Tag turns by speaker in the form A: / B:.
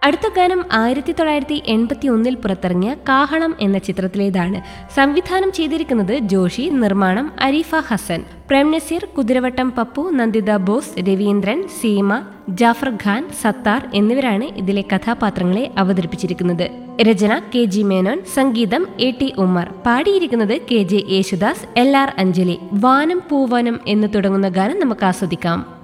A: അടുത്ത ഗാനം 1981 പുറത്തിറങ്ങിയ കാഹളം എന്ന ചിത്രത്തിലേതാണ്. സംവിധാനം ചെയ്തിരിക്കുന്നത് ജോഷി, നിർമ്മാണം അരീഫ ഹസൻ. പ്രേം നസീർ, കുതിരവട്ടം പപ്പു, നന്ദിത ബോസ്, രവീന്ദ്രൻ, സീമ, ജാഫർ ഖാൻ, സത്താർ എന്നിവരാണ് ഇതിലെ കഥാപാത്രങ്ങളെ അവതരിപ്പിച്ചിരിക്കുന്നത്. രചന KG മേനോൻ, സംഗീതം AT ഉമ്മർ. പാടിയിരിക്കുന്നത് KJ യേശുദാസ്, LR അഞ്ജലി. വാനം പൂവനം എന്ന് തുടങ്ങുന്ന ഗാനം നമുക്ക് ആസ്വദിക്കാം.